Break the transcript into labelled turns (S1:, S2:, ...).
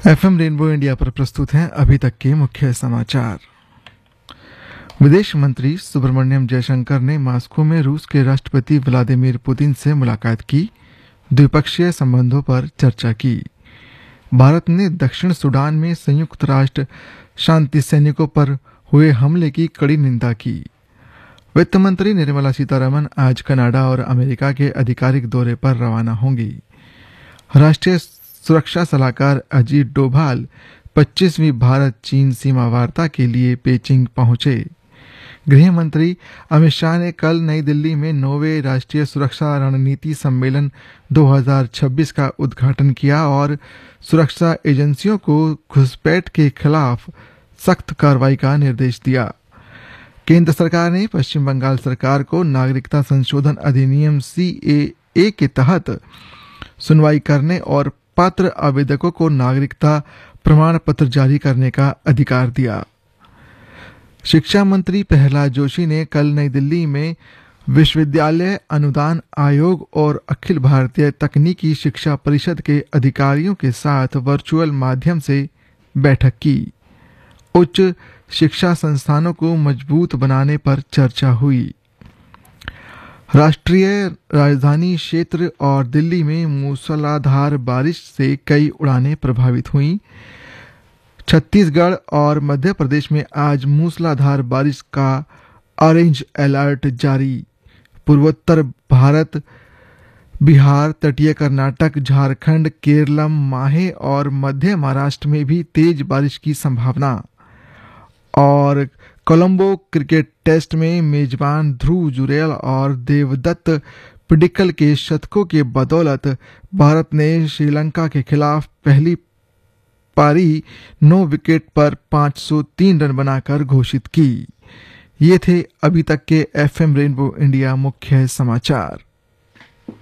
S1: FM rainbow India पर प्रस्तुत हैं अभी तक के मुख्य समाचार। विदेश मंत्री सुब्रमण्यम जयशंकर ने मॉस्को में रूस के राष्ट्रपति व्लादिमीर पुतिन से मुलाकात की, द्विपक्षीय संबंधों पर चर्चा की। भारत ने दक्षिण सूडान में संयुक्त राष्ट्र शांति सैनिकों पर हुए हमले की कड़ी निंदा की। वित्त मंत्री निर्मला सीतारमण आज कनाडा और अमेरिका के आधिकारिक दौरे पर रवाना होंगी। राष्ट्रीय सुरक्षा सलाहकार अजीत डोभाल 25वीं भारत चीन सीमा वार्ता के लिए पेचिंग पहुंचे। गृह मंत्री अमित शाह ने कल नई दिल्ली में 9वें राष्ट्रीय सुरक्षा रणनीति सम्मेलन 2026 का उद्घाटन किया और सुरक्षा एजेंसियों को घुसपैठ के खिलाफ सख्त कार्रवाई का निर्देश दिया। केंद्र सरकार ने पश्चिम बंगाल सरकार को नागरिकता संशोधन अधिनियम CAA के तहत सुनवाई करने और पात्र आवेदकों को नागरिकता प्रमाण पत्र जारी करने का अधिकार दिया। शिक्षा मंत्री प्रहलाद जोशी ने कल नई दिल्ली में विश्वविद्यालय अनुदान आयोग और अखिल भारतीय तकनीकी शिक्षा परिषद के अधिकारियों के साथ वर्चुअल माध्यम से बैठक की। उच्च शिक्षा संस्थानों को मजबूत बनाने पर चर्चा हुई। राष्ट्रीय राजधानी क्षेत्र और दिल्ली में मूसलाधार बारिश से कई उड़ानें प्रभावित हुईं। छत्तीसगढ़ और मध्य प्रदेश में आज मूसलाधार बारिश का ऑरेंज अलर्ट जारी। पूर्वोत्तर भारत, बिहार, तटीय कर्नाटक, झारखंड, केरलम, माहे और मध्य महाराष्ट्र में भी तेज बारिश की संभावना। और कोलंबो क्रिकेट टेस्ट में मेजबान ध्रुव जुरैल और देवदत्त पिडिक्कल के शतकों के बदौलत भारत ने श्रीलंका के खिलाफ पहली पारी 9 विकेट पर 503 रन बनाकर घोषित की। ये थे अभी तक के एफएम रेनबो इंडिया मुख्य समाचार।